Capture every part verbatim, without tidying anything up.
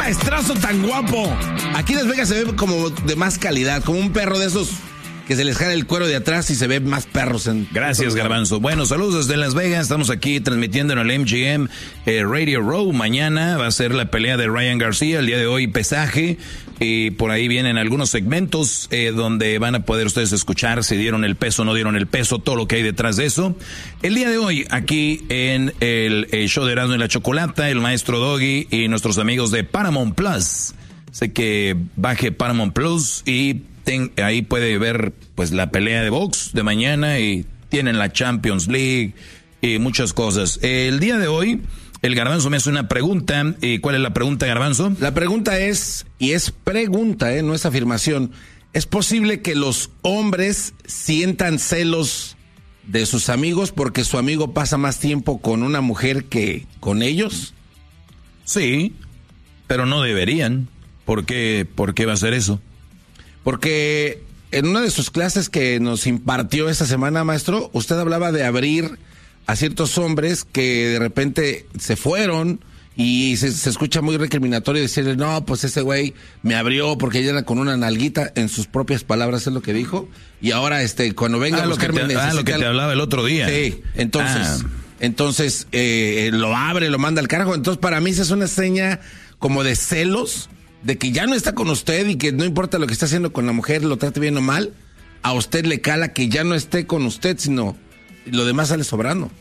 maestrazo tan guapo! Aquí en Las Vegas se ve como de más calidad, como un perro de esos que se les jala el cuero de atrás y se ve más perros en... Gracias, Garbanzo. Bueno, saludos desde Las Vegas. Estamos aquí transmitiendo en el M G M eh, Radio Row. Mañana va a ser la pelea de Ryan García. El día de hoy, pesaje. Y por ahí vienen algunos segmentos eh, donde van a poder ustedes escuchar si dieron el peso o no dieron el peso, todo lo que hay detrás de eso. El día de hoy, aquí en el, el show de Erasmo y la Chocolata, el maestro Doggy y nuestros amigos de Paramount Plus. Sé que baje Paramount Plus y ten, ahí puede ver pues la pelea de box de mañana y tienen la Champions League y muchas cosas. El día de hoy, el Garbanzo me hace una pregunta. ¿Y cuál es la pregunta, Garbanzo? La pregunta es, y es pregunta, ¿eh? No es afirmación. ¿Es posible que los hombres sientan celos de sus amigos porque su amigo pasa más tiempo con una mujer que con ellos? Sí, pero no deberían. ¿Por qué, por qué va a ser eso? Porque en una de sus clases que nos impartió esta semana, maestro, usted hablaba de abrir a ciertos hombres que de repente se fueron y se, se escucha muy recriminatorio decirle, no, pues ese güey me abrió porque ella era con una nalguita, en sus propias palabras es lo que dijo, y ahora este cuando venga ah, a buscarme lo que te, ah, lo que te hablaba el otro día. Sí, entonces, ah. entonces eh, lo abre, lo manda al carajo. Entonces para mí esa es una seña como de celos, de que ya no está con usted y que no importa lo que está haciendo con la mujer, lo trate bien o mal, a usted le cala que ya no esté con usted, sino lo demás sale sobrando.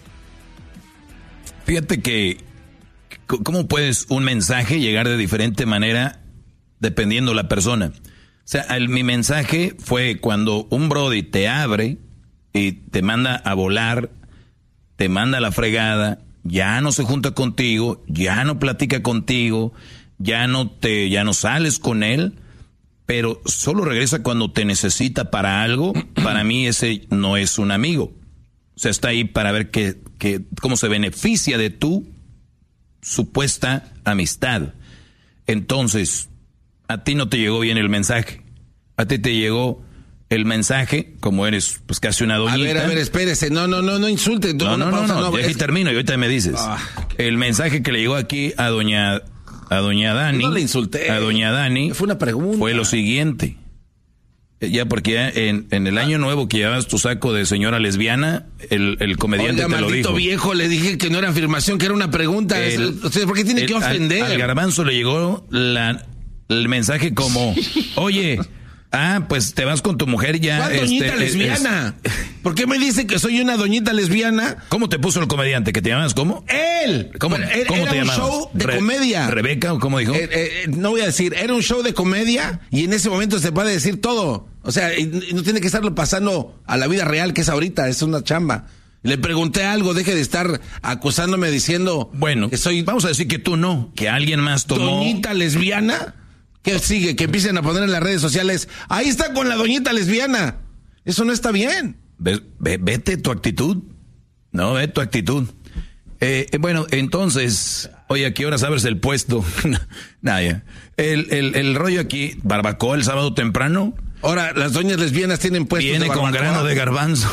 Fíjate que, ¿cómo puedes un mensaje llegar de diferente manera dependiendo la persona? O sea, el, mi mensaje fue cuando un brody te abre y te manda a volar, te manda a la fregada, ya no se junta contigo, ya no platica contigo, ya no te, ya no sales con él, pero solo regresa cuando te necesita para algo. Para mí ese no es un amigo. O sea, está ahí para ver que, que, cómo se beneficia de tu supuesta amistad. Entonces, a ti no te llegó bien el mensaje. A ti te llegó el mensaje, como eres pues casi una doñita. A ver, a ver, espérese. No, no, no, no insulte. No, no, no, no, no, ya aquí termino y ahorita me dices. Ah, el mensaje que le llegó aquí a doña, a doña Dani. No le insulté. A doña Dani. Fue una pregunta. Fue lo siguiente. Ya, porque ya en, en el año nuevo que llevabas tu saco de señora lesbiana, el, el comediante Oiga, te lo dijo. Viejo, le dije que no era afirmación, que era una pregunta. El, o sea, ¿por qué tiene el, que ofender? Al, al Garbanzo le llegó la, el mensaje como, oye, ah, pues te vas con tu mujer ya. ¿Cuál doñita este, lesbiana? Es, ¿Por qué me dice que soy una doñita lesbiana? ¿Cómo te puso el comediante? ¿Que te llamas cómo? Él. ¿Cómo, bueno, ¿cómo era te un llamabas? show de Re, comedia. ¿Rebeca o cómo dijo? Eh, eh, no voy a decir, era un show de comedia y en ese momento se puede decir todo. O sea, y no tiene que estarlo pasando a la vida real que es ahorita, es una chamba. Le pregunté algo, deje de estar acusándome diciendo bueno, que soy... Vamos a decir que tú no, que alguien más tomó... ¿Doñita lesbiana? ¿Qué sigue? Que empiecen a poner en las redes sociales, ahí está con la doñita lesbiana. Eso no está bien. Ve, ve, vete tu actitud. No, ve tu actitud. Eh, eh, bueno, entonces, oye, ¿a qué hora abres el puesto? Nada, ya. El, el, el rollo aquí, barbacoa el sábado temprano. Ahora, las doñas lesbianas tienen puestos Viene de con grano de garbanzo.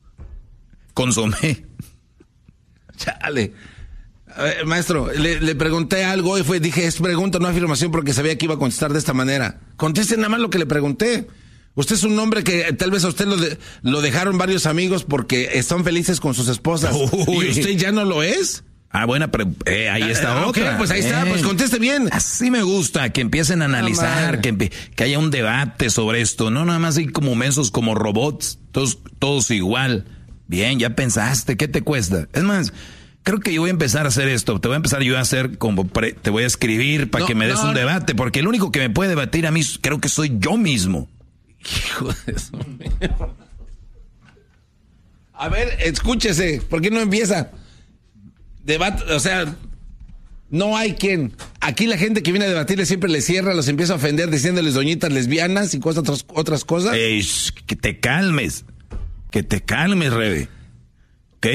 Consomé. Chale. A ver, maestro, le, le pregunté algo y fue, dije, es pregunta, no afirmación, porque sabía que iba a contestar de esta manera. Conteste nada más lo que le pregunté. Usted es un hombre que tal vez a usted lo, de, lo dejaron varios amigos porque están felices con sus esposas. Uy. ¿Y usted ya no lo es? Ah, buena, pero eh, ahí está ah, otra. Okay, pues ahí eh. está, pues conteste bien. Así me gusta, que empiecen a analizar, ah, que, que haya un debate sobre esto. No nada más así como mensos, como robots, todos, todos igual. Bien, ya pensaste, ¿qué te cuesta? Es más, creo que yo voy a empezar a hacer esto. Te voy a empezar yo a hacer como, pre, te voy a escribir para no, que me des no, un no. debate, porque el único que me puede debatir a mí creo que soy yo mismo. Hijo de eso. A ver, escúchese, ¿por qué no empieza? Debate, o sea, no hay quien. Aquí la gente que viene a debatirle siempre le cierra, los empieza a ofender diciéndoles doñitas lesbianas y cosas, otras, otras cosas. Ey, que te calmes, que te calmes, Rebe. ¿Ok?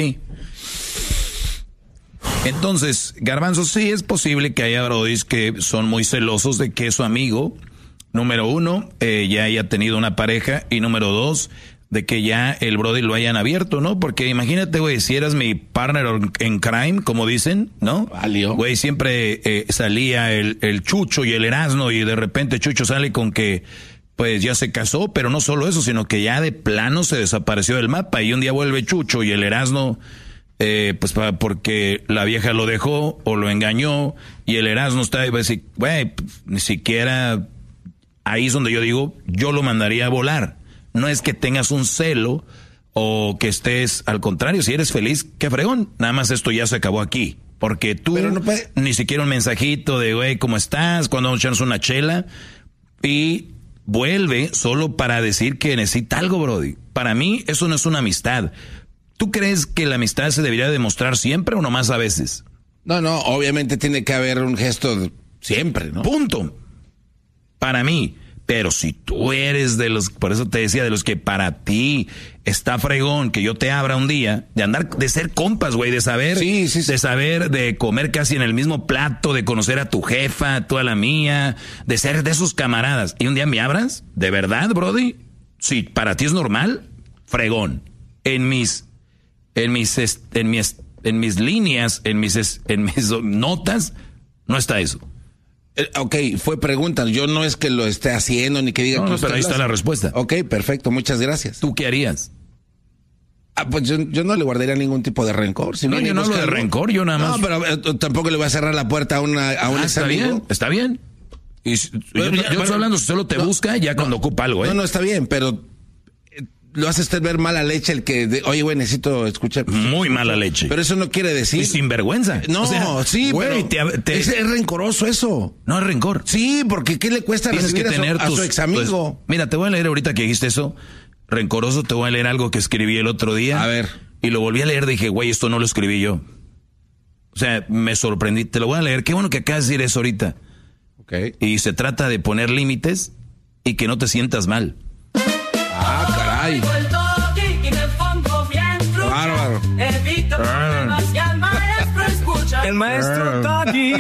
Entonces, Garbanzo, sí es posible que haya brodis que son muy celosos de que su amigo, número uno, eh, ya haya tenido una pareja, y número dos, de que ya el brody lo hayan abierto, ¿no? Porque imagínate, güey, si eras mi partner en crime, como dicen, ¿no? Valió. Güey, siempre eh, salía el, el Chucho y el Erasno y de repente Chucho sale con que pues ya se casó, pero no solo eso, sino que ya de plano se desapareció del mapa y un día vuelve Chucho y el Erasno, eh, pues para, porque la vieja lo dejó o lo engañó y el Erasno está y va a decir, güey, ni siquiera ahí es donde yo digo, yo lo mandaría a volar. No es que tengas un celo o que estés, al contrario, si eres feliz, qué fregón. Nada más esto ya se acabó aquí. Porque tú, no puede... ni siquiera un mensajito de, güey, ¿cómo estás? Cuando vamos a echarnos una chela. Y vuelve solo para decir que necesita algo, brody. Para mí, eso no es una amistad. ¿Tú crees que la amistad se debería demostrar siempre o nomás a veces? No, no, obviamente tiene que haber un gesto de... siempre, ¿no? Punto. Para mí. Pero si tú eres de los, por eso te decía, de los que para ti está fregón que yo te abra un día, de andar, de ser compas, güey, de saber, sí, sí, sí. de saber, de comer casi en el mismo plato, de conocer a tu jefa, tú a la mía, de ser de esos camaradas. Y un día me abras, de verdad, brody, si para ti es normal, fregón. En mis, en mis, en mis, en mis líneas, en mis, en mis notas, no está eso. Ok, fue pregunta. Yo no es que lo esté haciendo ni que diga no, que no, pero ahí está la respuesta. Ok, perfecto, muchas gracias. ¿Tú qué harías? Ah, pues yo, yo no le guardaría ningún tipo de rencor. Si no, yo no hablo de rencor, yo nada más. No, pero eh, tampoco le voy a cerrar la puerta a, una, a un ah, ex está amigo. bien, está bien. Y, pero, yo, ya, yo bueno, estoy hablando, solo te no, busca ya no, cuando ocupa algo, ¿eh? No, no, está bien, pero lo hace usted ver mala leche el que, de, oye, güey, necesito escuchar. Muy mala leche. Pero eso no quiere decir. Y sinvergüenza. No, o sea, sí, güey, pero te, te, es, es rencoroso eso. No es rencor. Sí, porque ¿qué le cuesta Tienes recibir que tener a, su, tus, a su ex amigo? Pues, mira, te voy a leer ahorita que dijiste eso. Rencoroso, te voy a leer algo que escribí el otro día. A ver. Y lo volví a leer, dije, güey, esto no lo escribí yo. O sea, me sorprendí. Te lo voy a leer. Qué bueno que acabas de decir eso ahorita. Okay. Y se trata de poner límites y que no te sientas mal. Ah, caray. Bárbaro. El maestro Doggy.